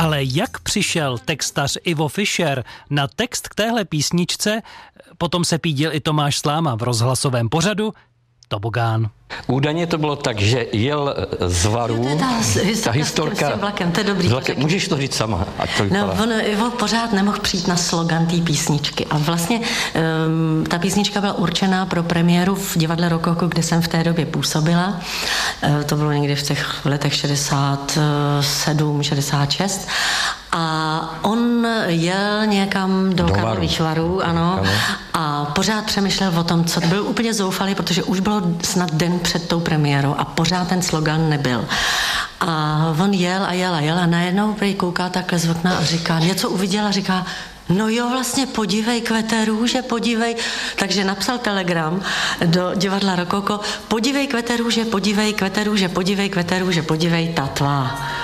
Ale jak přišel textař Ivo Fischer na text k téhle písničce, potom se pídil i Tomáš Sláma v rozhlasovém pořadu Tobogán. Údajně to bylo tak, že jel z Varů, ta historka... S tím vlakem, to je dobrý. Můžeš to říct sama, ať to vypadá. No, on Ivo pořád nemohl přijít na slogan té písničky. A vlastně ta písnička byla určená pro premiéru v divadle Rokoko, kde jsem v té době působila. To bylo někdy v těch letech 67, 66. A on jel někam do Karlových Varů, ano, a pořád přemýšlel o tom, co byl úplně zoufalý, protože už bylo snad den před tou premiérou a pořád ten slogan nebyl. A on jel a najednou prý kouká takhle z okna a říká, něco uviděl a říká, no jo, vlastně podívej, kvete růže, podívej. Takže napsal telegram do divadla Rokoko, podívej, kvete růže, podívej, kvete růže, podívej, kvete růže, podívej, ta tvá.